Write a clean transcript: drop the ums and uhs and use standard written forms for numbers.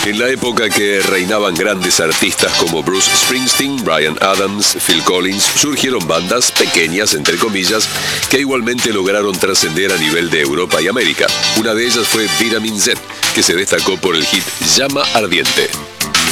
En la época que reinaban grandes artistas como Bruce Springsteen, Bryan Adams, Phil Collins, surgieron bandas pequeñas, entre comillas, que igualmente lograron trascender a nivel de Europa y América. Una de ellas fue Vitamin Z, que se destacó por el hit Llama Ardiente.